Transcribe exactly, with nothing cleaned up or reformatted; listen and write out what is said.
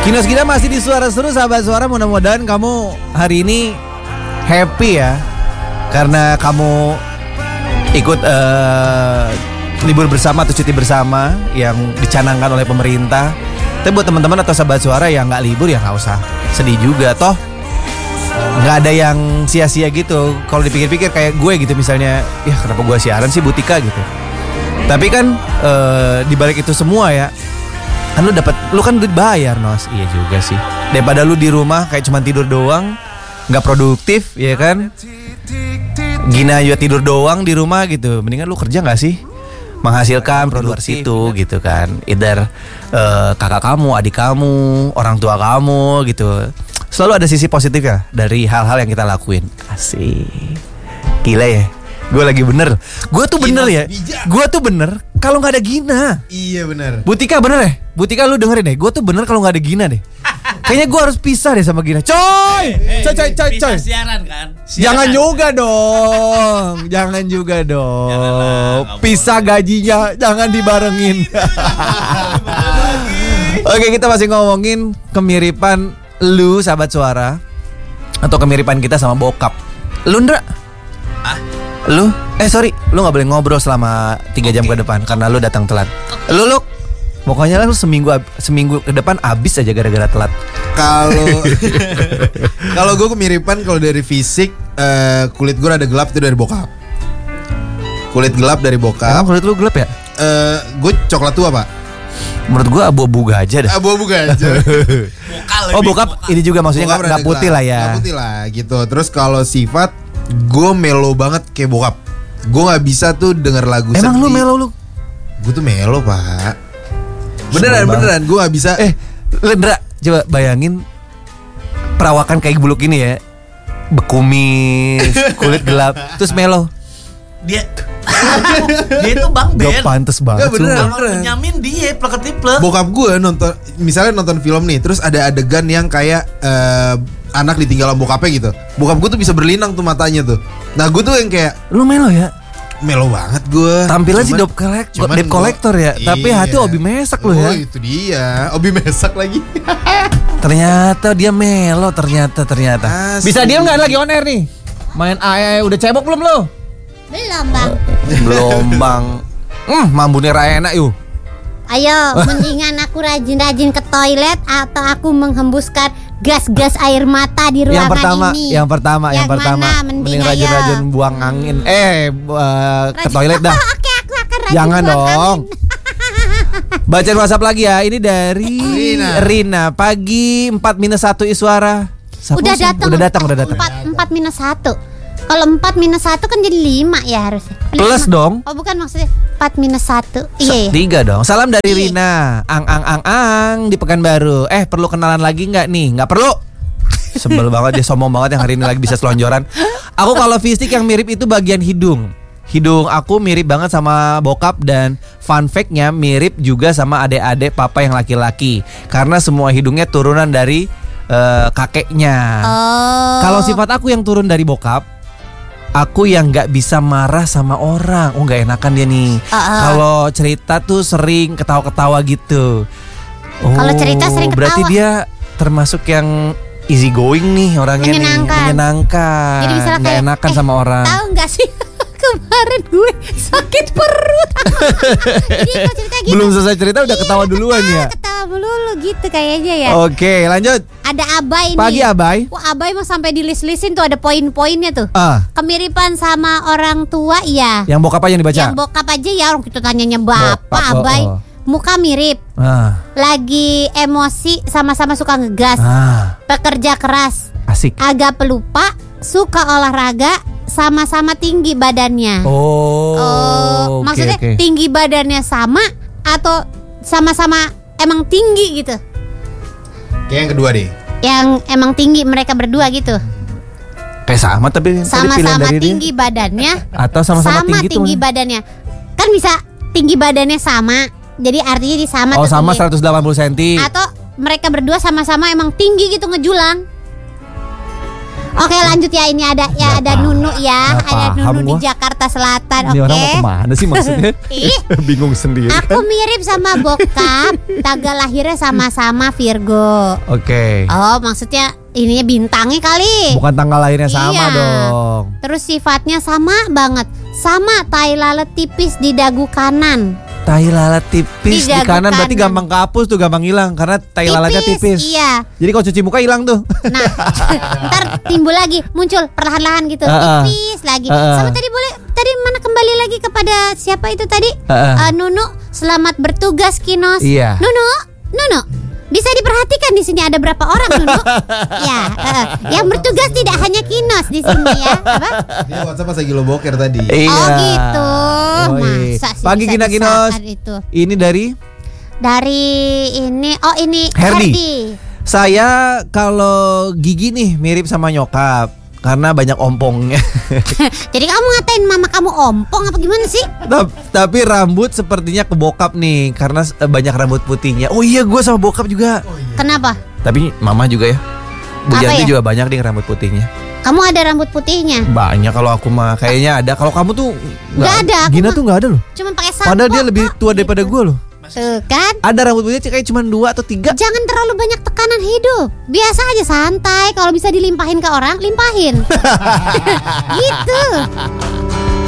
Kinos kita masih di Suara Seru, sahabat Suara. Mudah-mudahan kamu hari ini happy ya, karena kamu ikut uh, libur bersama atau cuti bersama yang dicanangkan oleh pemerintah. Tapi buat teman-teman atau sahabat Suara yang gak libur ya gak usah sedih juga. Toh gak ada yang sia-sia gitu. Kalau dipikir-pikir kayak gue gitu misalnya, ya kenapa gue siaran sih Butika gitu. Tapi kan uh, dibalik itu semua ya, kan lu dapat, lu kan duit bayar, Nos. Iya juga sih. Daripada lu di rumah kayak cuma tidur doang, nggak produktif, ya kan? Gina juga tidur doang di rumah gitu. Mendingan lu kerja nggak sih? Menghasilkan produk situ gitu kan. Either uh, kakak kamu, adik kamu, orang tua kamu gitu. Selalu ada sisi positif ya dari hal-hal yang kita lakuin. Asik. Gila ya. Gue lagi bener. Gue tuh bener ya. Gue tuh bener kalau nggak ada Gina. Iya bener. Butika bener ya. Butika lu dengerin deh. Gue tuh bener kalau nggak ada Gina deh. Kayaknya gue harus pisah deh sama Gina. Coy, coy, coy, coy, coy. Siaran kan? Siaran. Jangan juga dong. Jangan juga dong. Janganlah, pisah gajinya. Jangan dibarengin. Oke, kita masih ngomongin kemiripan lu sahabat Suara, atau kemiripan kita sama bokap. Lu Ndra? Ah? Lu? Eh sorry, lu gak boleh ngobrol selama tiga jam ke depan karena lu datang telat. Lu lu pokoknya lu seminggu seminggu ke depan abis aja gara-gara telat. Kalau kalau gue kemiripan kalau dari fisik, uh, kulit gue rada gelap itu dari bokap. Kulit gelap dari bokap. Emang kulit lu gelap ya? Uh, gue coklat tua pak. Menurut gue abu-abu gajah dah. Abu-abu gajah. Oh bokap ini juga maksudnya bokap gak putih lah ya. Gak putih lah gitu. Terus kalau sifat, gue melo banget kayak bokap. Gue gak bisa tuh denger lagu sedih. Emang lu melo lu? Gue tuh melo pak. Beneran beneran gue gak bisa. Eh Lendra, coba bayangin perawakan kayak buluk ini ya, bekumis, kulit gelap, terus melo. Dia dia itu Bang Ben. Gak pantes banget. Gak beneran, beneran. Nyamin dia pleket-pleket. Bokap gue nonton, misalnya nonton film nih, terus ada adegan yang kayak uh, anak ditinggal sama bokapnya gitu. Bokap gue tuh bisa berlinang tuh matanya tuh. Nah gue tuh yang kayak, lu melo ya? Melo banget gue. Tampilan sih dep kolektor, dep kolektor ya. Iya. Tapi hati Obi Mesak lu ya. Oh itu dia, Obi Mesak lagi. Ternyata dia melo, ternyata ternyata. Asli. Bisa diam nggak lagi on air nih? Main A E udah cebok belum lu? Belum bang. Belum bang. Hmm, mambunya ra enak yuk. Ayo, mendingan aku rajin-rajin ke toilet atau aku menghembuskan gas-gas air mata di ruangan yang pertama, ini. Yang pertama, yang, yang pertama, mana? Mending, mending rajin-rajin buang angin. Eh, uh, ke Rajin, toilet dah. Oke, aku akan rajin. Jangan buang dong. angin. Bacain WhatsApp lagi ya. Ini dari Rina. Rina. Pagi empat minus satu Iswara. Siapa Udah sih? datang. Udah datang, udah datang. empat minus satu. Kalau empat minus satu kan jadi lima ya harusnya. Plus dong. Oh bukan maksudnya empat minus satu. Iya, iya. Tiga dong. Salam dari Iya. Rina. Ang ang ang ang di Pekanbaru. Eh perlu kenalan lagi nggak nih? Nggak perlu. Sebel banget dia, sombong banget yang hari ini lagi bisa selonjoran. Aku kalau fisik yang mirip itu bagian hidung. Hidung aku mirip banget sama bokap, dan fun fact-nya mirip juga sama adik-adik papa yang laki-laki. Karena semua hidungnya turunan dari uh, kakeknya. Oh. Kalau sifat aku yang turun dari bokap, aku yang nggak bisa marah sama orang. Oh nggak enakan dia nih. Uh, uh. Kalau cerita tuh sering ketawa-ketawa gitu. Oh, Kalau cerita sering ketawa. Berarti dia termasuk yang easy going nih orangnya. Menyenangkan. Nih menyenangkan. Jadi misalnya nggak kayak, enakan eh, sama orang. Tahu nggak sih kemarin gue sakit perut. Jadi kalau cerita gitu. Belum selesai cerita udah ketawa duluan ya. Ketawa dulu gitu kayaknya ya. Oke lanjut. Ada Abai nih. Pagi Abai. Wah Abai mah sampai dilis-lisin tuh ada poin-poinnya tuh. Ah. Kemiripan sama orang tua ya. Yang bokap aja yang dibaca. Yang bokap aja ya, orang kita tanyanya bapak. Bokap, oh, Abai oh. muka mirip. Ah. Lagi emosi, sama-sama suka ngegas. Ah. Pekerja keras. Asik. Agak pelupa, suka olahraga, sama-sama tinggi badannya. Oh. Oh, oke, maksudnya oke. tinggi badannya sama atau sama-sama emang tinggi gitu? Kayak yang kedua deh. Yang emang tinggi mereka berdua gitu. Kayak sama tapi tadi pilihan Sama-sama dari dia. tinggi badannya. Atau sama-sama sama tinggi, tinggi tuh. badannya. Kan bisa tinggi badannya sama. Jadi artinya di sama Oh tuh sama tinggi. seratus delapan puluh sentimeter. Atau mereka berdua sama-sama emang tinggi gitu ngejulang. Oke lanjut ya, ini ada ya ada Nunu ya, Nggak ada paham Nunu di gua. Jakarta Selatan. Ini Oke. orang mau kemana sih maksudnya? Ih. Bingung sendiri. Aku mirip sama bokap, tanggal lahirnya sama-sama Virgo. Oke. Oh, maksudnya ininya bintangnya kali. Bukan tanggal lahirnya sama Iya. dong. Terus sifatnya sama banget. Sama tai lalat tipis di dagu kanan. Tai lalat tipis Di di, dagu kanan berarti kanan. gampang kehapus tuh, gampang hilang karena tai lalatnya tipis. Iya. Jadi kalau cuci muka hilang tuh. Nah, ntar timbul lagi, muncul perlahan-lahan gitu, Uh-uh. tipis lagi. Uh-uh. Sama tadi boleh, tadi mana kembali lagi kepada siapa itu tadi? Uh-uh. Eh, Nunu, selamat bertugas Kinos. Iya. Nunu, Nunu, bisa diperhatikan di sini ada berapa orang Nunu? Ya, uh, yang bertugas tidak hanya Kinos di sini ya. Apa? Dia WhatsApp pas lagi lo boker tadi. Iya. Oh gitu. Yoi. Masa sih Pagi bisa Kina Kinos. disahkan itu. Ini dari Dari ini, oh ini Herdi. Herdi. saya, kalau gigi nih mirip sama nyokap karena banyak ompongnya. Jadi kamu ngatain mama kamu ompong apa gimana sih? Tap- Tapi rambut sepertinya ke bokap nih karena eh, banyak rambut putihnya. Oh iya, gue sama bokap juga. Kenapa? Tapi mama juga ya. Bu Apa Yanti ya? juga banyak nih rambut putihnya. Kamu ada rambut putihnya? Banyak kalau aku mah kayaknya ada. Kalau kamu tuh Nggak ada, aku Gina mah- tuh nggak ada loh. Cuma pakai sampo. Padahal dia lebih kok. tua daripada gue loh. Tuh kan? Ada rambut putihnya kayak cuma dua atau tiga. Jangan terlalu banyak tekanan hidup. Biasa aja santai. Kalau bisa dilimpahin ke orang, limpahin. Gitu.